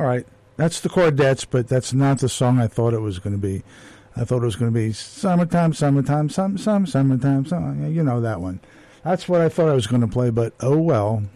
right. That's the Chordettes, but that's not the song I thought it was going to be. I thought it was going to be summertime, summertime, summertime, you know that one. That's what I thought I was going to play, but oh well.